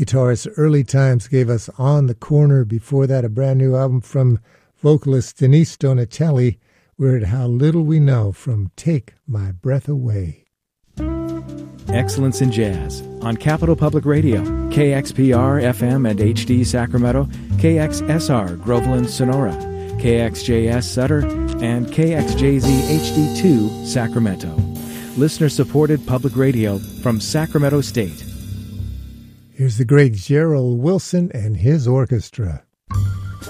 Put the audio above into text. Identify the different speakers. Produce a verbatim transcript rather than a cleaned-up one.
Speaker 1: guitarist Early Times gave us On the Corner. Before that, a brand new album from vocalist Denise Donatelli. We heard How Little We Know from Take My Breath Away.
Speaker 2: Excellence in Jazz on Capital Public Radio, K X P R F M and H D Sacramento, K X S R Groveland Sonora, K X J S Sutter, and K X J Z H D two Sacramento. Listener-supported public radio from Sacramento State.
Speaker 1: Here's the great Gerald Wilson and his orchestra.